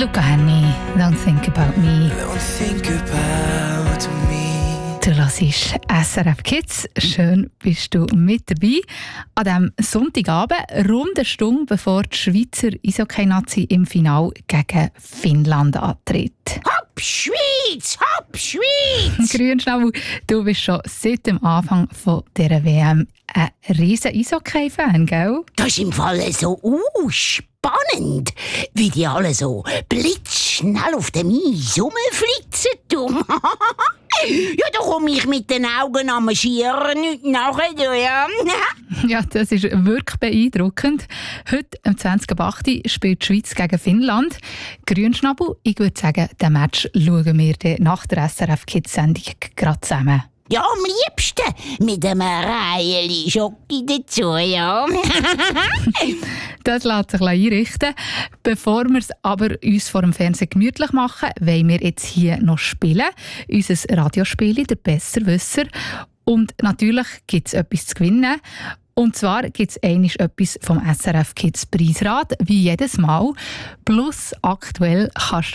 Luca Henny, Don't Think About Me. Don't think about me. Du hörst SRF Kids. Schön bist du mit dabei. An diesem Sonntagabend, rund eine Stunde bevor die Schweizer Eishockey-Nazi im Finale gegen Finnland antritt. Hopp Schweiz! Hopp Schweiz! Grünschnabel, du bist schon seit dem Anfang von dieser WM ein riesen Eishockey-Fan, gell? Das ist im Fall so spannend, wie die alle so blitzschnell auf dem Eis rumflitzen. Ja, da komme ich mit den Augen am Marschieren nicht nachher. Ja. Ja, das ist wirklich beeindruckend. Heute, am 20.08. spielt die Schweiz gegen Finnland. Grünschnabel, ich würde sagen, den Match schauen wir dann nach der SRF Kids-Sendung gerade zusammen. Ja, am liebsten mit einem Reihe Schoki dazu, ja. Das lässt sich einrichten. Bevor wir es aber uns vor dem Fernsehen gemütlich machen, wollen wir jetzt hier noch spielen. Unser Radiospiel, der Besserwisser. Und natürlich gibt es etwas zu gewinnen. Und zwar gibt es einmal etwas vom SRF Kids Preisrad, wie jedes Mal. Plus aktuell kannst